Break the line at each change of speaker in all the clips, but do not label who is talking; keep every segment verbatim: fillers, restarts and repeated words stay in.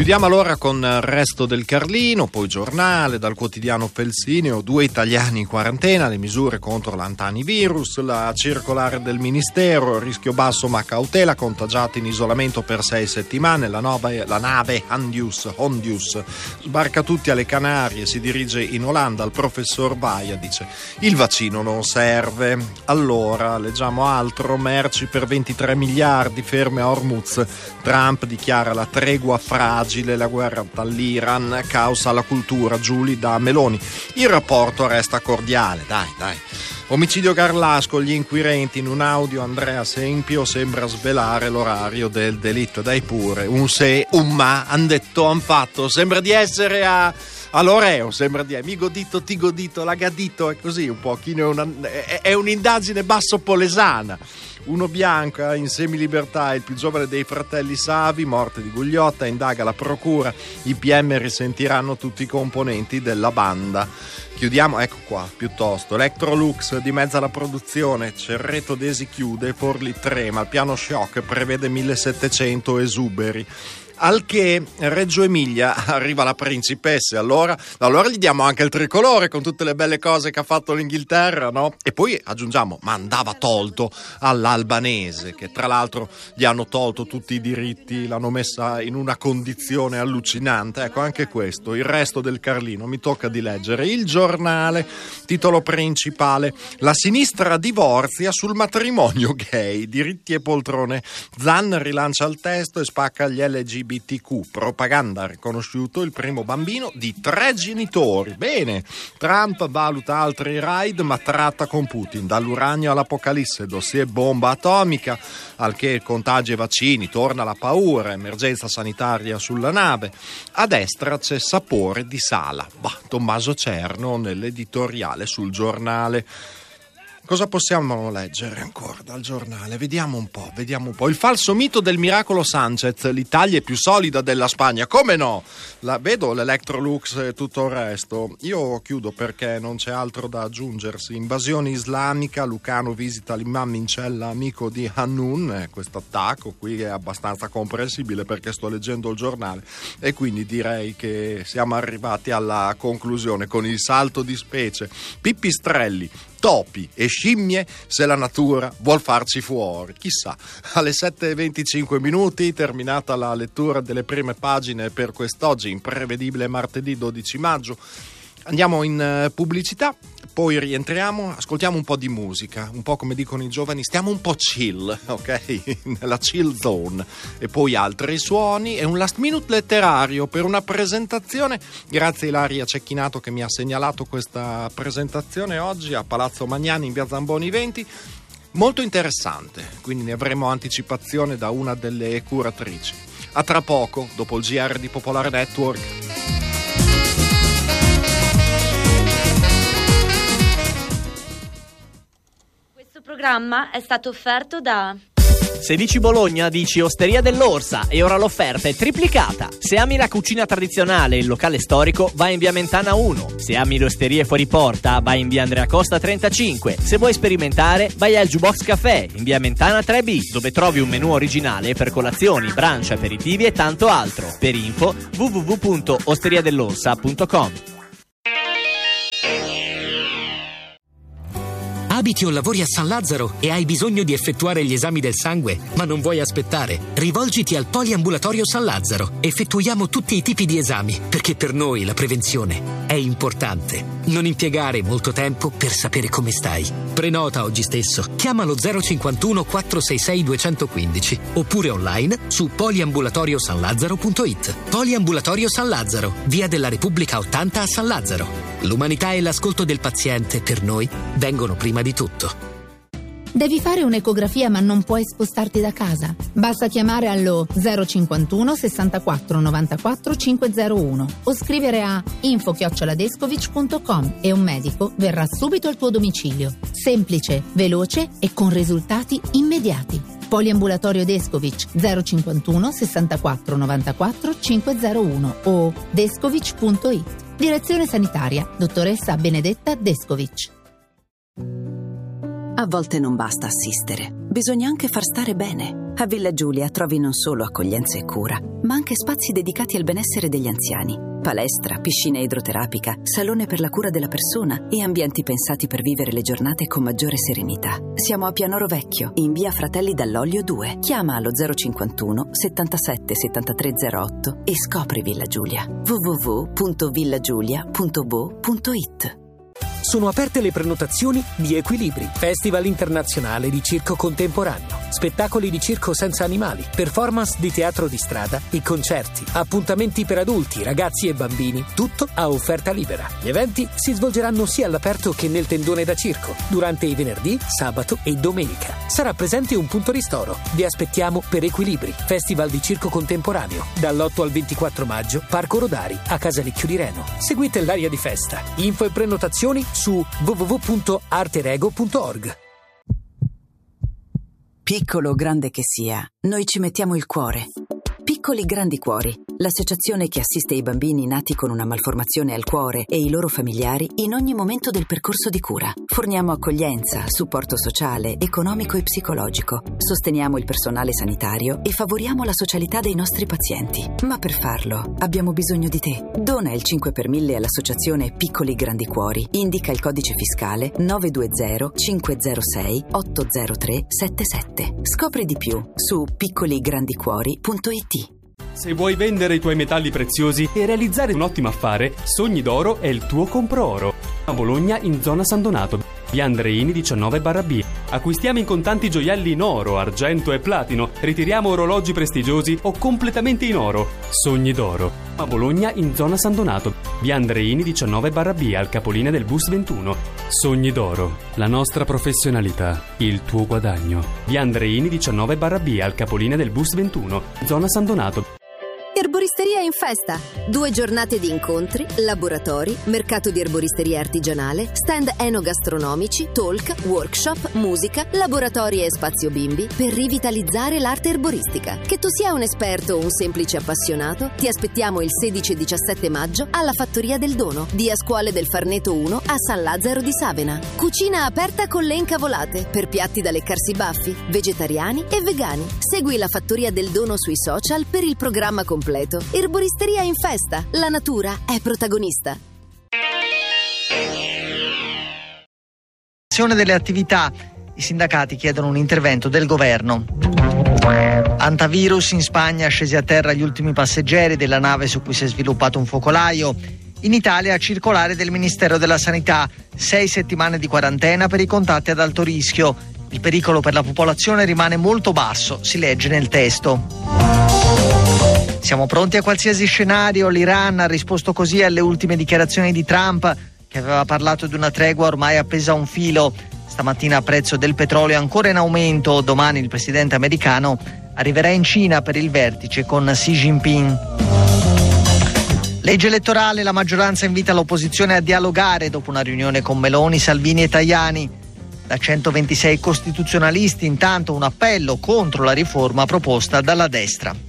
Chiudiamo allora con il resto del Carlino, poi giornale, dal quotidiano Felsineo, due italiani in quarantena, le misure contro l'antanivirus, la circolare del Ministero, rischio basso ma cautela, contagiati in isolamento per sei settimane, la, nove, la nave Hondius, Hondius sbarca tutti alle Canarie, si dirige in Olanda, il professor Vaia dice il vaccino non serve. Allora, leggiamo altro, merci per ventitré miliardi, ferme a Hormuz, Trump dichiara la tregua fragile, la guerra dall'Iran causa la cultura, Giuli da Meloni, il rapporto resta cordiale, dai dai. Omicidio Garlasco, gli inquirenti, in un audio Andrea Sempio sembra svelare l'orario del delitto, dai pure, un se, un ma, han detto, han fatto, sembra di essere a... All'Oreo, sembra di mi godito, ti godito, la gadito, è così un pochino, una, è, è un'indagine basso polesana. Uno bianco in semilibertà, il più giovane dei fratelli Savi, morte di Gugliotta, indaga la procura, i P M risentiranno tutti i componenti della banda. Chiudiamo, ecco qua, piuttosto, Electrolux dimezza la produzione, Cerreto Desi chiude, Forli trema, il piano shock prevede millesettecento esuberi. Al che Reggio Emilia arriva la principessa, allora, allora gli diamo anche il tricolore con tutte le belle cose che ha fatto l'Inghilterra, no? E poi aggiungiamo, ma andava tolto all'albanese, che tra l'altro gli hanno tolto tutti i diritti, l'hanno messa in una condizione allucinante. Ecco, anche questo, il resto del Carlino, mi tocca di leggere. Il giornale, titolo principale, la sinistra divorzia sul matrimonio gay, diritti e poltrone. Zan rilancia il testo e spacca gli L G B T Q, propaganda riconosciuto il primo bambino di tre genitori. Bene, Trump valuta altri raid ma tratta con Putin, dall'uranio all'apocalisse, dossier bomba atomica, al che contagi e vaccini, torna la paura, emergenza sanitaria sulla nave. A destra c'è sapore di sala. Bah, Tommaso Cerno nell'editoriale sul giornale. Cosa possiamo leggere ancora dal giornale? Vediamo un po', vediamo un po'. Il falso mito del miracolo Sanchez, l'Italia è più solida della Spagna. Come no? La, vedo l'Electrolux e tutto il resto. Io chiudo perché non c'è altro da aggiungersi. Invasione islamica, Lucano visita l'imam in cella amico di Hannun. Eh, questo attacco qui è abbastanza comprensibile perché sto leggendo il giornale e quindi direi che siamo arrivati alla conclusione con il salto di specie. Pipistrelli, topi e scimmie se la natura vuol farci fuori, chissà. Alle sette e venticinque minuti, terminata la lettura delle prime pagine per quest'oggi, imprevedibile martedì dodici maggio. Andiamo in uh, pubblicità, poi rientriamo, ascoltiamo un po' di musica, un po' come dicono i giovani, stiamo un po' chill, ok? Nella chill zone. E poi altri suoni e un last minute letterario per una presentazione. Grazie a Ilaria Cecchinato che mi ha segnalato questa presentazione oggi a Palazzo Magnani in via Zamboni venti. Molto interessante, quindi ne avremo anticipazione da una delle curatrici. A tra poco, dopo il G R di Popolare Network.
Questo programma è stato offerto da...
Se dici Bologna, dici Osteria dell'Orsa e ora l'offerta è triplicata. Se ami la cucina tradizionale e il locale storico, vai in via Mentana uno. Se ami le osterie fuori porta, vai in via Andrea Costa trentacinque. Se vuoi sperimentare, vai al Jukebox Café in via Mentana tre bis, dove trovi un menù originale per colazioni, brunch, aperitivi e tanto altro. Per info w w w punto osteria dell'orsa punto com.
Abiti o lavori a San Lazzaro e hai bisogno di effettuare gli esami del sangue, ma non vuoi aspettare? Rivolgiti al Poliambulatorio San Lazzaro. Effettuiamo tutti i tipi di esami, perché per noi la prevenzione è importante. Non impiegare molto tempo per sapere come stai. Prenota oggi stesso. Chiama lo zero cinquantuno quattrocentosessantasei duecentoquindici oppure online su poliambulatorio san lazzaro punto it. Poliambulatorio San Lazzaro, via della Repubblica ottanta a San Lazzaro. L'umanità e l'ascolto del paziente per noi vengono prima di tutto.
Devi fare un'ecografia ma non puoi spostarti da casa? Basta chiamare allo zero cinquantuno sessantaquattro novantaquattro cinquecentouno o scrivere a info chiocciola descovich punto com e un medico verrà subito al tuo domicilio. Semplice, veloce e con risultati immediati. Poliambulatorio Descovich zero cinquantuno sessantaquattro novantaquattro cinquecentouno o descovich punto it. Direzione sanitaria, dottoressa Benedetta Descovich.
A volte non basta assistere, bisogna anche far stare bene. A Villa Giulia trovi non solo accoglienza e cura, ma anche spazi dedicati al benessere degli anziani. Palestra, piscina idroterapica, salone per la cura della persona e ambienti pensati per vivere le giornate con maggiore serenità. Siamo a Pianoro Vecchio, in via Fratelli Dall'Olio due. Chiama allo zero cinquantuno settantasette settantatré zero otto e scopri Villa Giulia. w w w punto villagiulia punto bo punto it.
Sono aperte le prenotazioni di Equilibri, Festival internazionale di circo contemporaneo. Spettacoli di circo senza animali, performance di teatro di strada e concerti. Appuntamenti per adulti, ragazzi e bambini, tutto a offerta libera. Gli eventi si svolgeranno sia all'aperto che nel tendone da circo, durante i venerdì, sabato e domenica. Sarà presente un punto ristoro. Vi aspettiamo per Equilibri, Festival di circo contemporaneo, dall'otto al ventiquattro maggio, Parco Rodari, a Casalecchio di Reno. Seguite l'area di festa. Info e prenotazioni su w w w punto arterego punto org.
Piccolo o grande che sia, noi ci mettiamo il cuore. Piccoli Grandi Cuori, l'associazione che assiste i bambini nati con una malformazione al cuore e i loro familiari in ogni momento del percorso di cura. Forniamo accoglienza, supporto sociale, economico e psicologico. Sosteniamo il personale sanitario e favoriamo la socialità dei nostri pazienti. Ma per farlo abbiamo bisogno di te. Dona il cinque per mille all'associazione Piccoli Grandi Cuori. Indica il codice fiscale nove due zero cinque zero sei otto zero tre sette sette. Scopri di più su piccoligrandicuori punto it.
Se vuoi vendere i tuoi metalli preziosi e realizzare un ottimo affare, Sogni d'Oro è il tuo compro oro. A Bologna, in zona San Donato, via Andreini diciannove barra B. Acquistiamo in contanti gioielli in oro, argento e platino. Ritiriamo orologi prestigiosi o completamente in oro. Sogni d'Oro. A Bologna, in zona San Donato, via Andreini diciannove barra B, al capolinea del bus ventuno. Sogni d'Oro. La nostra professionalità, il tuo guadagno. Via Andreini diciannove barra B, al capolinea del bus ventuno, zona San Donato.
Erboristeria in festa. Due giornate di incontri, laboratori, mercato di erboristeria artigianale, stand enogastronomici, talk, workshop, musica, laboratori e spazio bimbi per rivitalizzare l'arte erboristica. Che tu sia un esperto o un semplice appassionato, ti aspettiamo il sedici e diciassette maggio alla Fattoria del Dono, via Scuole del Farneto uno a San Lazzaro di Savena. Cucina aperta con le incavolate per piatti da leccarsi i baffi, vegetariani e vegani. Segui la Fattoria del Dono sui social per il programma completo. Erboristeria in festa. La natura è protagonista.
Delle attività, i sindacati chiedono un intervento del governo. Antivirus, in Spagna scesi a terra gli ultimi passeggeri della nave su cui si è sviluppato un focolaio. In Italia circolare del Ministero della Sanità, sei settimane di quarantena per i contatti ad alto rischio. Il pericolo per la popolazione rimane molto basso, si legge nel testo. Siamo pronti a qualsiasi scenario. L'Iran ha risposto così alle ultime dichiarazioni di Trump, che aveva parlato di una tregua ormai appesa a un filo. Stamattina il prezzo del petrolio è ancora in aumento. Domani il presidente americano arriverà in Cina per il vertice con Xi Jinping. Legge elettorale, la maggioranza invita l'opposizione a dialogare dopo una riunione con Meloni, Salvini e Tajani. Da centoventisei costituzionalisti intanto un appello contro la riforma proposta dalla destra.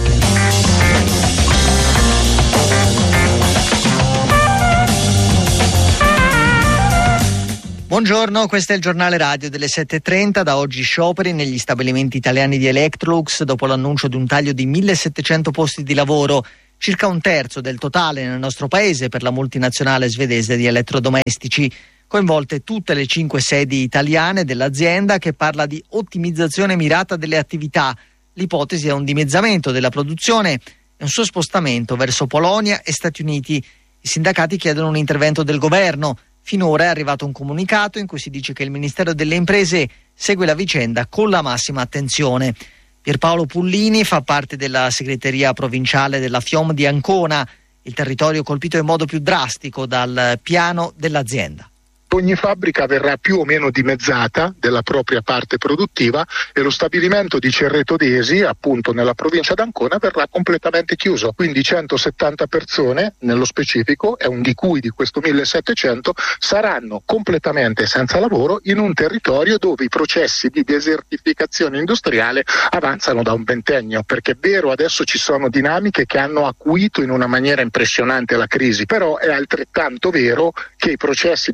Buongiorno, questo è il giornale radio delle sette e trenta. Da oggi scioperi negli stabilimenti italiani di Electrolux dopo l'annuncio di un taglio di millesettecento posti di lavoro, circa un terzo del totale nel nostro paese per la multinazionale svedese di elettrodomestici. Coinvolte tutte le cinque sedi italiane dell'azienda, che parla di ottimizzazione mirata delle attività. L'ipotesi è un dimezzamento della produzione e un suo spostamento verso Polonia e Stati Uniti. I sindacati chiedono un intervento del governo. Finora è arrivato un comunicato in cui si dice che il Ministero delle Imprese segue la vicenda con la massima attenzione. Pierpaolo Pullini fa parte della segreteria provinciale della FIOM di Ancona, il territorio colpito in modo più drastico dal piano dell'azienda.
Ogni fabbrica verrà più o meno dimezzata della propria parte produttiva e lo stabilimento di Cerreto d'Esi, appunto nella provincia d'Ancona, verrà completamente chiuso. Quindi centosettanta persone, nello specifico, e un di cui di questo millesettecento, saranno completamente senza lavoro in un territorio dove i processi di desertificazione industriale avanzano da un ventennio. Perché è vero, adesso ci sono dinamiche che hanno acuito in una maniera impressionante la crisi, però è altrettanto vero che i processi di desertificazione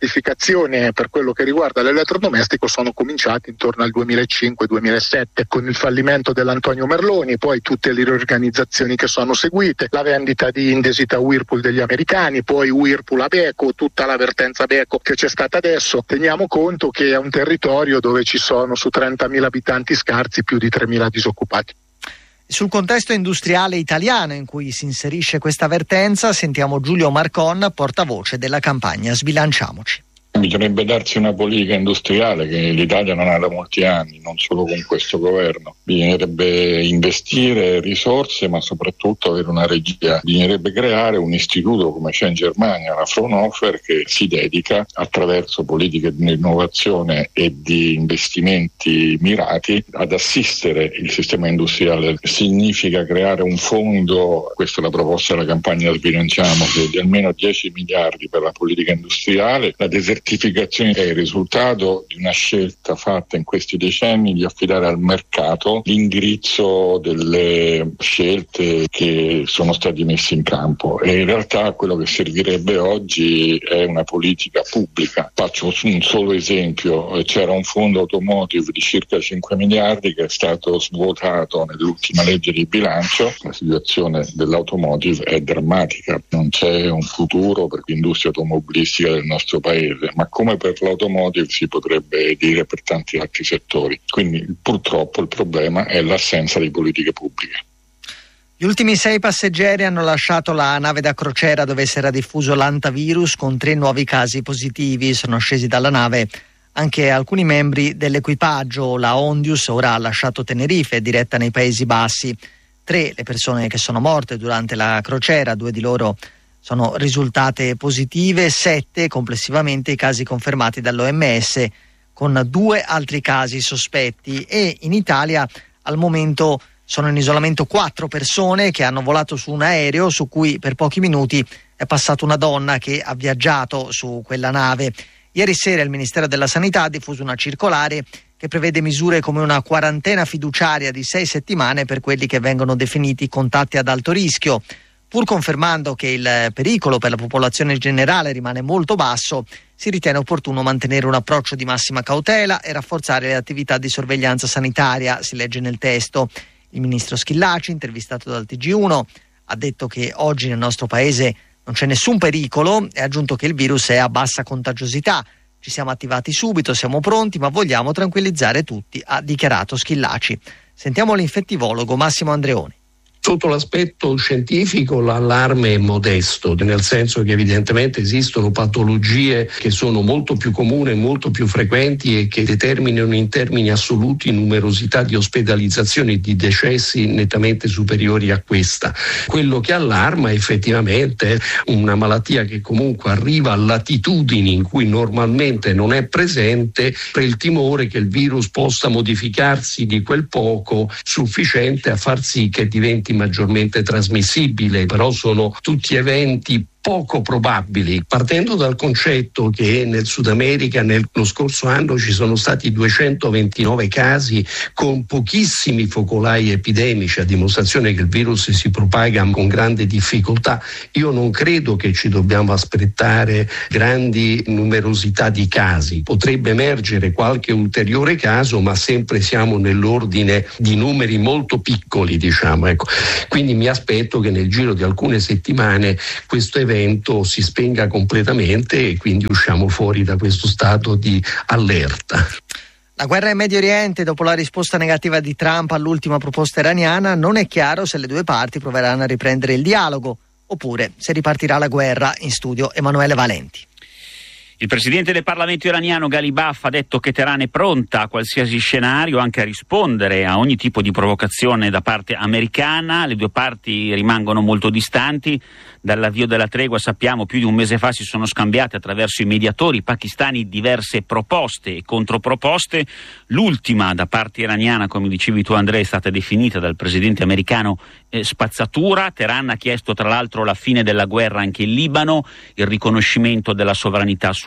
certificazioni per quello che riguarda l'elettrodomestico sono cominciati intorno al duemilacinque duemilasette con il fallimento dell'Antonio Merloni, poi tutte le riorganizzazioni che sono seguite, la vendita di Indesit a Whirlpool degli americani, poi Whirlpool a Beko, tutta la vertenza Beko che c'è stata adesso. Teniamo conto che è un territorio dove ci sono su trentamila abitanti scarsi più di tremila disoccupati.
Sul contesto industriale italiano in cui si inserisce questa vertenza sentiamo Giulio Marcon, portavoce della campagna Sbilanciamoci.
Bisognerebbe darsi una politica industriale che l'Italia non ha da molti anni, non solo con questo governo. Bisognerebbe investire risorse, ma soprattutto avere una regia. Bisognerebbe creare un istituto come c'è in Germania, la Fraunhofer, che si dedica attraverso politiche di innovazione e di investimenti mirati ad assistere il sistema industriale. Significa creare un fondo, questa è la proposta della campagna Sbilanciamoci, di almeno dieci miliardi per la politica industriale. La desertificazione è il risultato di una scelta fatta in questi decenni di affidare al mercato l'indirizzo delle scelte che sono state messe in campo, e in realtà quello che servirebbe oggi è una politica pubblica. Faccio un solo esempio: c'era un fondo automotive di circa cinque miliardi che è stato svuotato nell'ultima legge di bilancio. La situazione dell'automotive è drammatica, non c'è un futuro per l'industria automobilistica del nostro paese, ma come per l'automotive si potrebbe dire per tanti altri settori. Quindi purtroppo il problema è l'assenza di politiche pubbliche.
Gli ultimi sei passeggeri hanno lasciato la nave da crociera dove si era diffuso l'antavirus con tre nuovi casi positivi. Sono scesi dalla nave anche alcuni membri dell'equipaggio. La Ondius ora ha lasciato Tenerife, diretta nei Paesi Bassi. Tre le persone che sono morte durante la crociera, due di loro sono risultate positive, sette complessivamente i casi confermati dall'O M S, con due altri casi sospetti, e in Italia al momento sono in isolamento quattro persone che hanno volato su un aereo su cui per pochi minuti è passata una donna che ha viaggiato su quella nave. Ieri sera il Ministero della Sanità ha diffuso una circolare che prevede misure come una quarantena fiduciaria di sei settimane per quelli che vengono definiti contatti ad alto rischio. Pur confermando che il pericolo per la popolazione generale rimane molto basso, si ritiene opportuno mantenere un approccio di massima cautela e rafforzare le attività di sorveglianza sanitaria, si legge nel testo. Il ministro Schillaci, intervistato dal T G uno, ha detto che oggi nel nostro paese non c'è nessun pericolo e ha aggiunto che il virus è a bassa contagiosità. Ci siamo attivati subito, siamo pronti, ma vogliamo tranquillizzare tutti, ha dichiarato Schillaci. Sentiamo l'infettivologo Massimo Andreoni.
Sotto l'aspetto scientifico l'allarme è modesto, nel senso che evidentemente esistono patologie che sono molto più comuni e molto più frequenti e che determinano in termini assoluti numerosità di ospedalizzazioni e di decessi nettamente superiori a questa. Quello che allarma effettivamente è una malattia che comunque arriva a latitudini in cui normalmente non è presente, per il timore che il virus possa modificarsi di quel poco sufficiente a far sì che diventi maggiormente trasmissibile, però sono tutti eventi poco probabili, partendo dal concetto che nel Sud America nello scorso anno ci sono stati duecentoventinove casi con pochissimi focolai epidemici, a dimostrazione che il virus si propaga con grande difficoltà. Io non credo che ci dobbiamo aspettare grandi numerosità di casi, potrebbe emergere qualche ulteriore caso, ma sempre siamo nell'ordine di numeri molto piccoli, diciamo, ecco. Quindi mi aspetto che nel giro di alcune settimane questo evento si spenga completamente e quindi usciamo fuori da questo stato di allerta.
La guerra in Medio Oriente, dopo la risposta negativa di Trump all'ultima proposta iraniana, non è chiaro se le due parti proveranno a riprendere il dialogo oppure se ripartirà la guerra. In studio Emanuele Valenti.
Il presidente del Parlamento iraniano Ghalibaf ha detto che Teheran è pronta a qualsiasi scenario, anche a rispondere a ogni tipo di provocazione da parte americana. Le due parti rimangono molto distanti. Dall'avvio della tregua, sappiamo, più di un mese fa si sono scambiate attraverso i mediatori pakistani diverse proposte e controproposte. L'ultima da parte iraniana, come dicevi tu Andrea, è stata definita dal presidente americano eh, spazzatura. Teheran ha chiesto tra l'altro la fine della guerra anche in Libano, il riconoscimento della sovranità su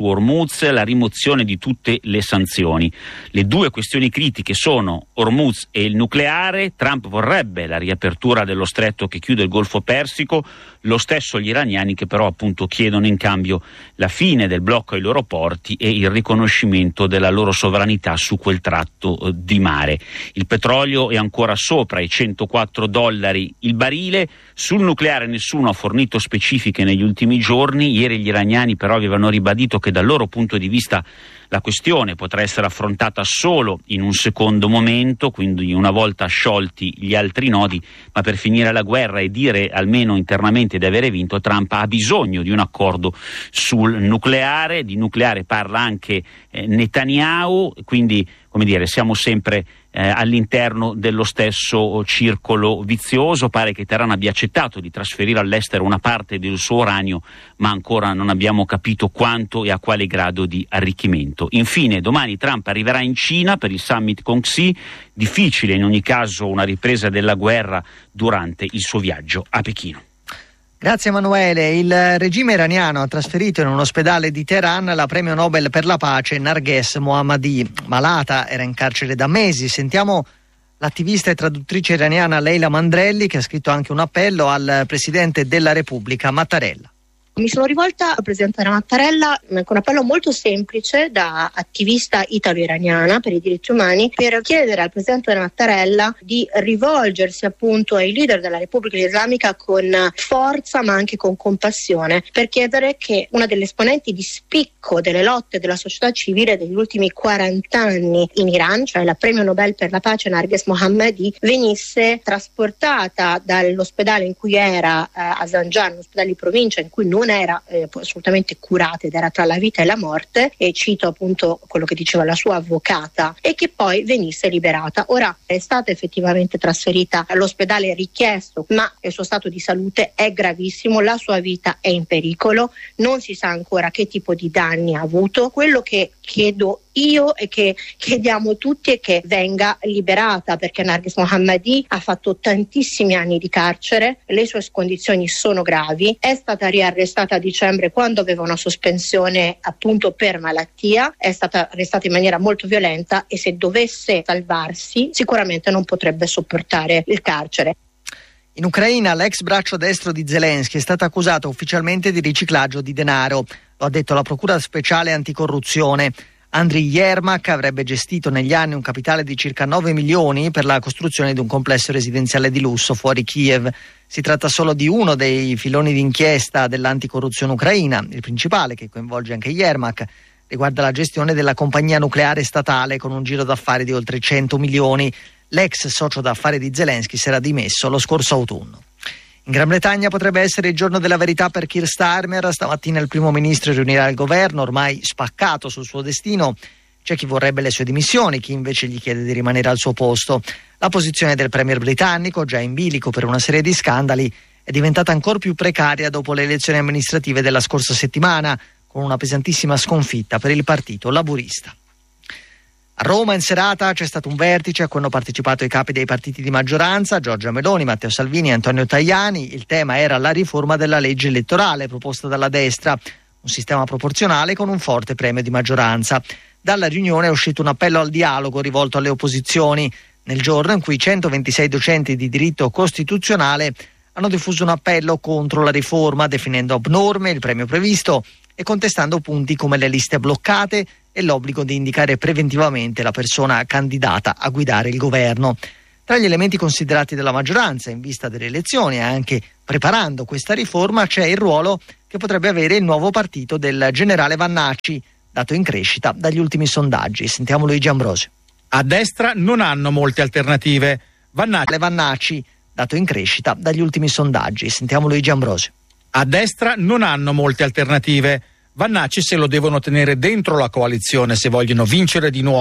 su Hormuz, la rimozione di tutte le sanzioni. Le due questioni critiche sono Hormuz e il nucleare. Trump vorrebbe la riapertura dello stretto che chiude il Golfo Persico, lo stesso gli iraniani, che però appunto chiedono in cambio la fine del blocco ai loro porti e il riconoscimento della loro sovranità su quel tratto eh, di mare. Il petrolio è ancora sopra i centoquattro dollari il barile. Sul nucleare nessuno ha fornito specifiche negli ultimi giorni. Ieri gli iraniani però avevano ribadito che dal loro punto di vista la questione potrà essere affrontata solo in un secondo momento, quindi una volta sciolti gli altri nodi, ma per finire la guerra e dire almeno internamente di avere vinto, Trump ha bisogno di un accordo sul nucleare. Di nucleare parla anche eh, Netanyahu, quindi come dire, siamo sempre eh, all'interno dello stesso circolo vizioso. Pare che Teheran abbia accettato di trasferire all'estero una parte del suo uranio, ma ancora non abbiamo capito quanto e a quale grado di arricchimento. Infine, domani Trump arriverà in Cina per il summit con Xi. Difficile in ogni caso una ripresa della guerra durante il suo viaggio a Pechino.
Grazie Emanuele. Il regime iraniano ha trasferito in un ospedale di Teheran la premio Nobel per la pace Narges Mohammadi. Malata, era in carcere da mesi. Sentiamo l'attivista e traduttrice iraniana Leila Mandrelli, che ha scritto anche un appello al Presidente della Repubblica Mattarella.
Mi sono rivolta al Presidente Mattarella con un appello molto semplice da attivista italo-iraniana per i diritti umani, per chiedere al Presidente Mattarella di rivolgersi appunto ai leader della Repubblica Islamica con forza ma anche con compassione, per chiedere che una delle esponenti di spicco delle lotte della società civile degli ultimi quaranta anni in Iran, cioè la premio Nobel per la pace Narges Mohammadi, venisse trasportata dall'ospedale in cui era eh, a Zanjan, un ospedale di provincia in cui non era eh, assolutamente curata ed era tra la vita e la morte, e cito appunto quello che diceva la sua avvocata, e che poi venisse liberata. Ora è stata effettivamente trasferita all'ospedale richiesto, ma il suo stato di salute è gravissimo, la sua vita è in pericolo, non si sa ancora che tipo di danni ha avuto. Quello che chiedo io e che chiediamo tutti è che venga liberata, perché Narges Mohammadi ha fatto tantissimi anni di carcere, le sue condizioni sono gravi, è stata riarrestata a dicembre quando aveva una sospensione appunto per malattia, è stata arrestata in maniera molto violenta e se dovesse salvarsi sicuramente non potrebbe sopportare il carcere.
In Ucraina l'ex braccio destro di Zelensky è stato accusato ufficialmente di riciclaggio di denaro, lo ha detto la Procura Speciale Anticorruzione. Andriy Yermak avrebbe gestito negli anni un capitale di circa nove milioni per la costruzione di un complesso residenziale di lusso fuori Kiev. Si tratta solo di uno dei filoni d'inchiesta dell'anticorruzione ucraina. Il principale, che coinvolge anche Yermak, riguarda la gestione della compagnia nucleare statale con un giro d'affari di oltre cento milioni. L'ex socio d'affari di Zelensky si era dimesso lo scorso autunno. In Gran Bretagna potrebbe essere il giorno della verità per Keir Starmer. Stamattina il primo ministro riunirà il governo, ormai spaccato sul suo destino. C'è chi vorrebbe le sue dimissioni, chi invece gli chiede di rimanere al suo posto. La posizione del premier britannico, già in bilico per una serie di scandali, è diventata ancora più precaria dopo le elezioni amministrative della scorsa settimana, con una pesantissima sconfitta per il partito laburista. A Roma in serata c'è stato un vertice a cui hanno partecipato i capi dei partiti di maggioranza, Giorgia Meloni, Matteo Salvini e Antonio Tajani. Il tema era la riforma della legge elettorale proposta dalla destra, un sistema proporzionale con un forte premio di maggioranza. Dalla riunione è uscito un appello al dialogo rivolto alle opposizioni, nel giorno in cui centoventisei docenti di diritto costituzionale hanno diffuso un appello contro la riforma, definendo abnorme il premio previsto e contestando punti come le liste bloccate e l'obbligo di indicare preventivamente la persona candidata a guidare il governo. Tra gli elementi considerati dalla maggioranza in vista delle elezioni e anche preparando questa riforma c'è il ruolo che potrebbe avere il nuovo partito del generale Vannacci, dato in crescita dagli ultimi sondaggi. Sentiamo Luigi Ambrosio.
A destra non hanno molte alternative.
Vannacci, Vannacci dato in crescita dagli ultimi sondaggi. Sentiamo Luigi Ambrosio.
A destra non hanno molte alternative. Vannacci se lo devono tenere dentro la coalizione se vogliono vincere di nuovo.